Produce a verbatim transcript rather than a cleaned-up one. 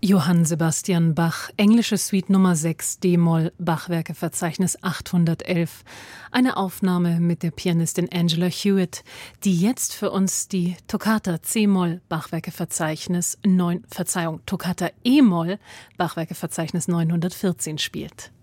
Johann Sebastian Bach, englische Suite Nummer sechs, D-Moll, Bachwerkeverzeichnis achthundertelf. Eine Aufnahme mit der Pianistin Angela Hewitt, die jetzt für uns die Toccata C-Moll, Bachwerkeverzeichnis neun, Verzeihung, Toccata E-Moll, Bachwerkeverzeichnis neunhundertvierzehn spielt.